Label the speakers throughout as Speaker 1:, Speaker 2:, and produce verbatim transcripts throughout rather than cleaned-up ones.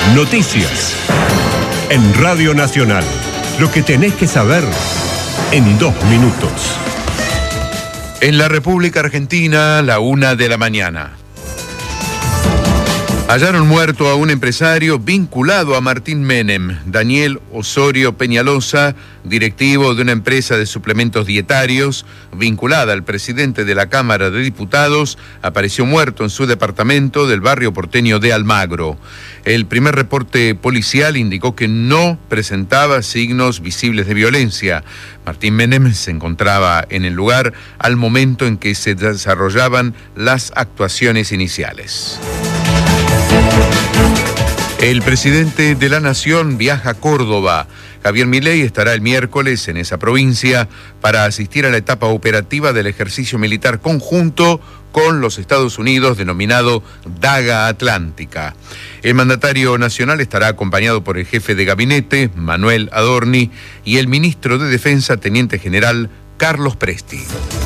Speaker 1: Noticias. En Radio Nacional. Lo que tenés que saber en dos minutos.
Speaker 2: En la República Argentina, la una de la mañana. Hallaron muerto a un empresario vinculado a Martín Menem, Daniel Osorio Peñalosa, directivo de una empresa de suplementos dietarios, vinculada al presidente de la Cámara de Diputados, apareció muerto en su departamento del barrio porteño de Almagro. El primer reporte policial indicó que no presentaba signos visibles de violencia. Martín Menem se encontraba en el lugar al momento en que se desarrollaban las actuaciones iniciales. El presidente de la Nación viaja a Córdoba. Javier Milei estará el miércoles en esa provincia para asistir a la etapa operativa del ejercicio militar conjunto con los Estados Unidos denominado Daga Atlántica. El mandatario nacional estará acompañado por el jefe de gabinete, Manuel Adorni, y el ministro de Defensa, teniente general Carlos Presti.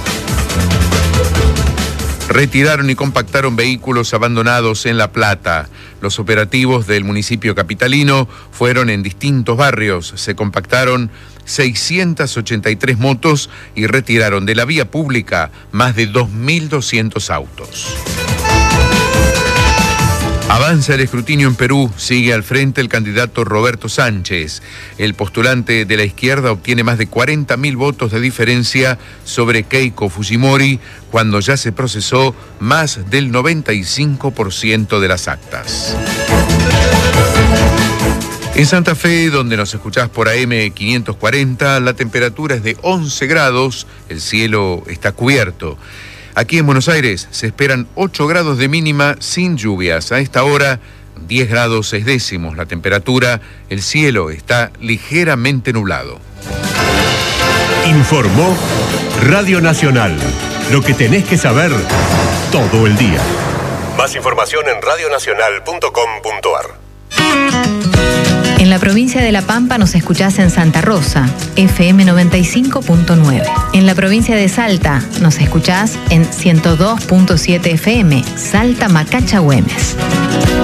Speaker 2: Retiraron y compactaron vehículos abandonados en La Plata. Los operativos del municipio capitalino fueron en distintos barrios. Se compactaron seiscientas ochenta y tres motos y retiraron de la vía pública más de dos mil doscientos autos. Avanza el escrutinio en Perú, sigue al frente el candidato Roberto Sánchez. El postulante de la izquierda obtiene más de cuarenta mil votos de diferencia sobre Keiko Fujimori, cuando ya se procesó más del noventa y cinco por ciento de las actas. En Santa Fe, donde nos escuchás por A M quinientos cuarenta, la temperatura es de once grados, el cielo está cubierto. Aquí en Buenos Aires se esperan ocho grados de mínima sin lluvias. A esta hora, diez grados seis décimos la temperatura. El cielo está ligeramente nublado.
Speaker 1: Informó Radio Nacional. Lo que tenés que saber todo el día. Más información en radio nacional punto com punto a r.
Speaker 3: En la provincia de La Pampa nos escuchás en Santa Rosa, F M noventa y cinco punto nueve. En la provincia de Salta nos escuchás en ciento dos punto siete F M, Salta Macacha Güemes.